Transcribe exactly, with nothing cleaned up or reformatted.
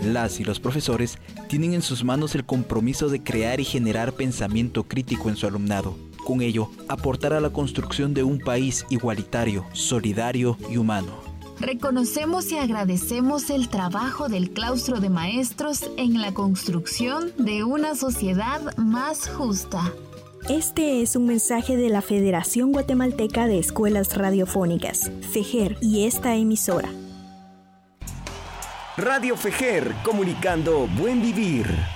Las y los profesores tienen en sus manos el compromiso de crear y generar pensamiento crítico en su alumnado. Con ello, aportar a la construcción de un país igualitario, solidario y humano. Reconocemos y agradecemos el trabajo del claustro de maestros en la construcción de una sociedad más justa. Este es un mensaje de la Federación Guatemalteca de Escuelas Radiofónicas, FEGER, y esta emisora. Radio FEGER, comunicando buen vivir.